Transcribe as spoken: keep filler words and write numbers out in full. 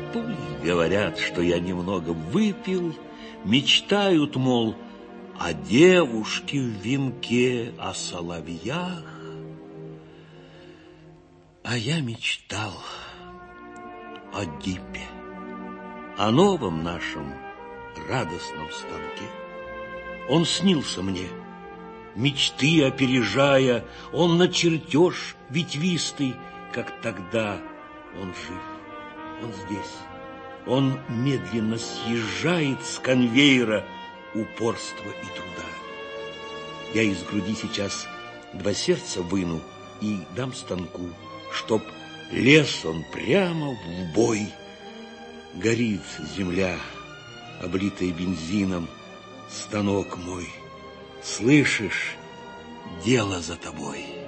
Пули говорят, что я немного выпил, мечтают, мол, о девушке в венке, о соловьях. А я мечтал о Дипе, о новом нашем радостном станке. Он снился мне, мечты опережая, он на чертеж ветвистый, как тогда он жив. Он здесь, он медленно съезжает с конвейера упорства и труда. Я из груди сейчас два сердца выну и дам станку, чтоб лез он прямо в бой. Горит земля, облитая бензином, станок мой. Слышишь, дело за тобой.